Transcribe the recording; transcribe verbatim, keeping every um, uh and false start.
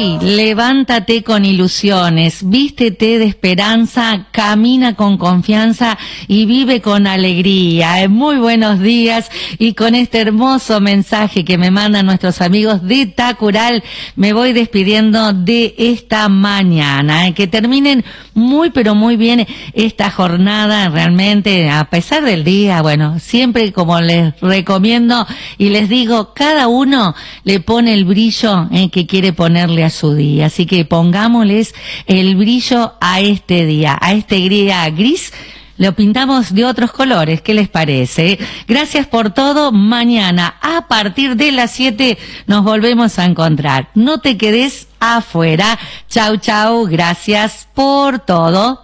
Hoy levántate con ilusiones, vístete de esperanza, camina con confianza y vive con alegría. Muy buenos días, y con este hermoso mensaje que me mandan nuestros amigos de Tacural me voy despidiendo de esta mañana. Que terminen muy pero muy bien esta jornada, realmente a pesar del día. Bueno, siempre como les recomiendo y les digo, cada uno le pone el brillo eh, que quiere ponerle a su día, así que pongámosles el brillo a este día, a este día gris. Lo pintamos de otros colores, ¿qué les parece? Gracias por todo. Mañana a partir de las siete nos volvemos a encontrar. No te quedes afuera. Chau, chau. Gracias por todo.